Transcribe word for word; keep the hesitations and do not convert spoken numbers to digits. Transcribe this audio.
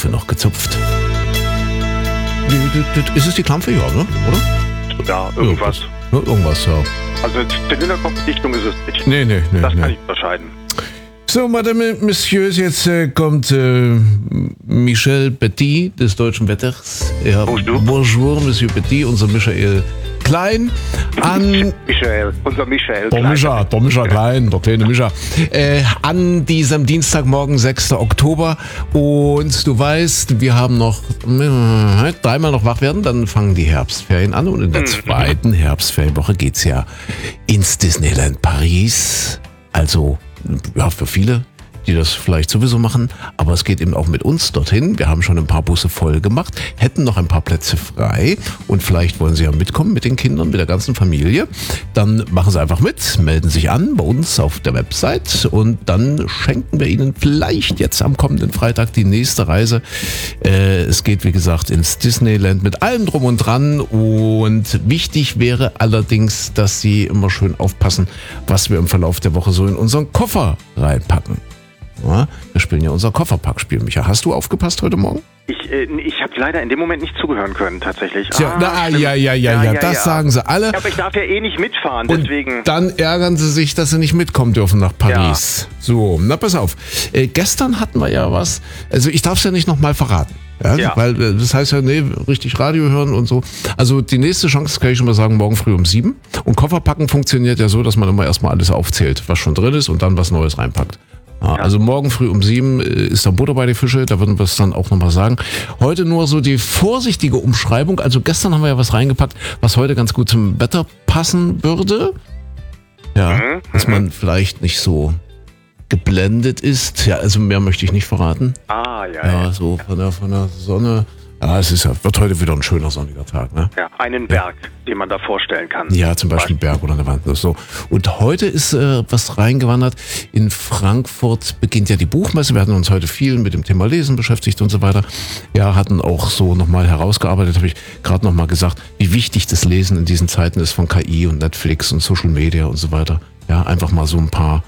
Klampfe noch gezupft. Ist es die Klampfe? Ja, ne? Oder? Ja, irgendwas. Ja, irgendwas, ja. Also Zylinderkopfdichtung ist es nicht. Nee, nee, nee. Das nee. kann ich unterscheiden. So, Madame, Messieurs, jetzt äh, kommt äh, Michel Petit des Deutschen Wetters. Ja, Bonjour. Bonjour, Monsieur Petit, unser Michael Klein. An Michael, unser Michael. Der Mischa, der Mischa Klein, der kleine Mischa. Äh, an diesem Dienstagmorgen, sechster Oktober. Und du weißt, wir haben noch äh, dreimal noch wach werden, dann fangen die Herbstferien an. Und in der zweiten Herbstferienwoche geht's ja ins Disneyland Paris. Also, ja, für viele, die das vielleicht sowieso machen, aber es geht eben auch mit uns dorthin. Wir haben schon ein paar Busse voll gemacht, hätten noch ein paar Plätze frei und vielleicht wollen Sie ja mitkommen mit den Kindern, mit der ganzen Familie. Dann machen Sie einfach mit, melden sich an bei uns auf der Website und dann schenken wir Ihnen vielleicht jetzt am kommenden Freitag die nächste Reise. Äh, es geht, wie gesagt, ins Disneyland mit allem drum und dran und wichtig wäre allerdings, dass Sie immer schön aufpassen, was wir im Verlauf der Woche so in unseren Koffer reinpacken. Ja, wir spielen ja unser Kofferpackspiel. Micha, hast du aufgepasst heute Morgen? Ich, äh, ich habe leider in dem Moment nicht zugehören können, tatsächlich. Tja, Ah, na, stimmt. ja, ja, ja, ja, das ja. sagen sie alle. Ja, aber ich darf ja eh nicht mitfahren, Und deswegen. dann ärgern sie sich, dass sie nicht mitkommen dürfen nach Paris. So, na pass auf. Äh, gestern hatten wir ja was, also ich darf es ja nicht nochmal verraten. Ja, Ja. Weil äh, das heißt ja, nee, richtig Radio hören und so. Also die nächste Chance, kann ich schon mal sagen, morgen früh um sieben. Und Kofferpacken funktioniert ja so, dass man immer erstmal alles aufzählt, was schon drin ist und dann was Neues reinpackt. Ja, Ja. Also morgen früh um sieben ist dann Butter bei die Fische, da würden wir es dann auch nochmal sagen. Heute nur so die vorsichtige Umschreibung. Also gestern haben wir ja was reingepackt, was heute ganz gut zum Wetter passen würde. Ja, Mhm, dass man vielleicht nicht so geblendet ist. Ja, also mehr möchte ich nicht verraten. Ah, ja, Ja, ja. so von der, von der Sonne. Ja, es ist ja, wird heute wieder ein schöner sonniger Tag, ne? ja. Einen Berg, den man da vorstellen kann. Ja, zum Beispiel ein Berg oder eine Wand. So. Und heute ist äh, was reingewandert. In Frankfurt beginnt ja die Buchmesse. Wir hatten uns heute viel mit dem Thema Lesen beschäftigt und so weiter. Ja, hatten auch so nochmal herausgearbeitet, habe ich gerade nochmal gesagt, wie wichtig das Lesen in diesen Zeiten ist von K I und Netflix und Social Media und so weiter. Ja, einfach mal so ein paar